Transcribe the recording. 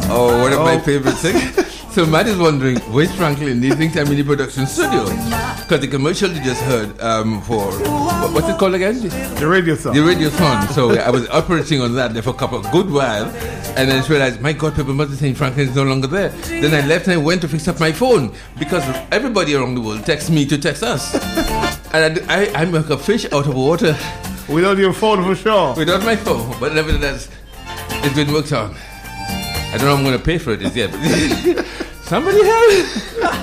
Oh, one of my favorite things. So Matt is wondering, where's Franklin? He thinks I'm in the production studio. Because the commercial you just heard for, what's it called again? The radio song. The radio song. So I was operating on that there for a good while. And then I realized, my God, people must be saying Franklin is no longer there. Then I left and I went to fix up my phone. Because everybody around the world texts me to text us. And I'm like a fish out of water. Without your phone for sure. Without my phone. But nevertheless, it's been worked on. I don't know if I'm going to pay for it yet, but somebody help!